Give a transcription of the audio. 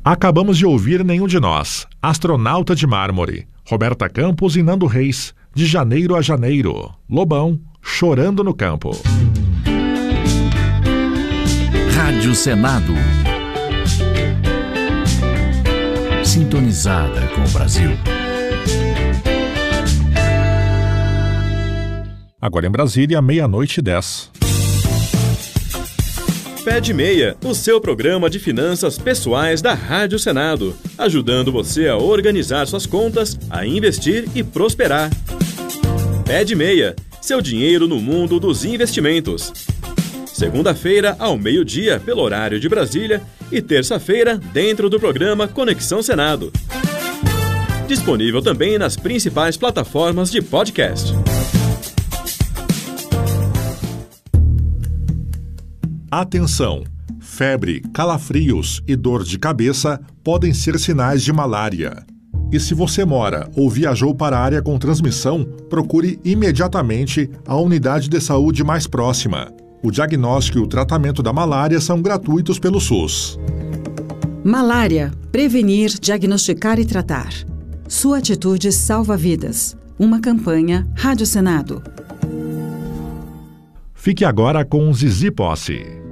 Acabamos de ouvir Nenhum de Nós, Astronauta de Mármore, Roberta Campos e Nando Reis, De Janeiro a Janeiro, Lobão, Chorando no Campo. Rádio Senado. Sintonizada com o Brasil. Agora em Brasília, 00:10. Pé de Meia, o seu programa de finanças pessoais da Rádio Senado, ajudando você a organizar suas contas, a investir e prosperar. Pé de Meia, seu dinheiro no mundo dos investimentos. Segunda-feira, ao 12:00, pelo horário de Brasília, e terça-feira, dentro do programa Conexão Senado. Disponível também nas principais plataformas de podcast. Atenção! Febre, calafrios e dor de cabeça podem ser sinais de malária. E se você mora ou viajou para a área com transmissão, procure imediatamente a unidade de saúde mais próxima. O diagnóstico e o tratamento da malária são gratuitos pelo SUS. Malária. Prevenir, diagnosticar e tratar. Sua atitude salva vidas. Uma campanha Rádio Senado. Fique agora com Zizi Posse.